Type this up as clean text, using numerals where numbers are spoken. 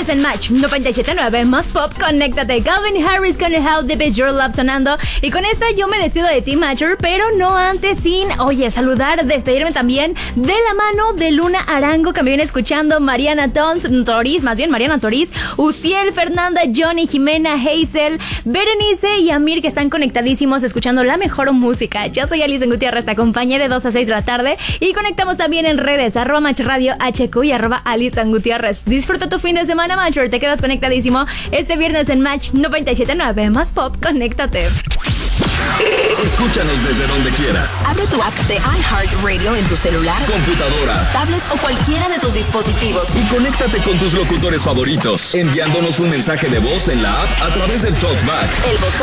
en Match 97.9 Más Pop, conéctate. Calvin Harris con How Deep Is Your Love sonando. Y con esta yo me despido de ti, Matcher, pero no antes sin, saludar, despedirme también de la mano de Luna Arango, que me viene escuchando, Mariana Toriz, Uciel, Fernanda, Johnny, Jimena, Hazel, Berenice y Amir, que están conectadísimos escuchando la mejor música. Yo soy Alison Gutiérrez, te acompañé de 2 a 6 de la tarde y conectamos también en redes, @MatchRadio HQ y @Alison Gutiérrez. Disfruta tu fin de semana, Matcher, te quedas conectadísimo este viernes en Match 97.9 Más Pop, conéctate. Escúchanos desde donde quieras. Abre tu app de iHeartRadio en tu celular, computadora, tablet o cualquiera de tus dispositivos. Y conéctate con tus locutores favoritos, enviándonos un mensaje de voz en la app a través del TalkBack. El botón